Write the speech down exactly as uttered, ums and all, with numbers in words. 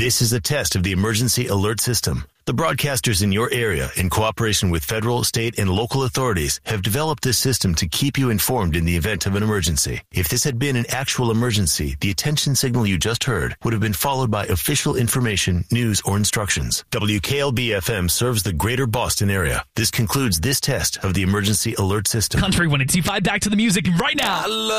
This is a test of the emergency alert system. The broadcasters in your area, in cooperation with federal, state, and local authorities, have developed this system to keep you informed in the event of an emergency. If this had been an actual emergency, the attention signal you just heard would have been followed by official information, news, or instructions. W K L B F M serves the greater Boston area. This concludes this test of the emergency alert system. Country one eighty-five, back to the music right now.